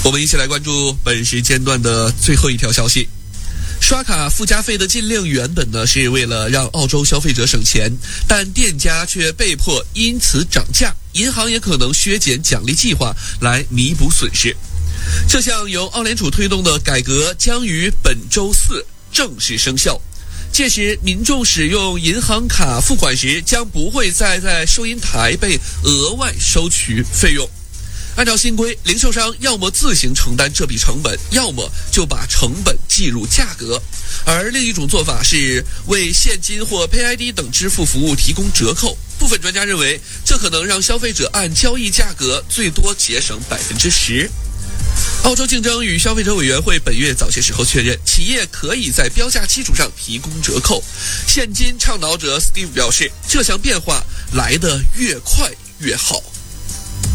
我们一起来关注本时间段的最后一条消息。刷卡附加费的禁令原本呢是为了让澳洲消费者省钱，但店家却被迫因此涨价，银行也可能削减奖励计划来弥补损失。这项由澳联储推动的改革将于本周四正式生效，届时民众使用银行卡付款时将不会再在收银台被额外收取费用。按照新规，零售商要么自行承担这笔成本，要么就把成本计入价格。而另一种做法是为现金或 PayID 等支付服务提供折扣。部分专家认为，这可能让消费者按交易价格最多节省10%。澳洲竞争与消费者委员会本月早些时候确认，企业可以在标价基础上提供折扣。现金倡导者 Steve 表示，这项变化来得越快越好。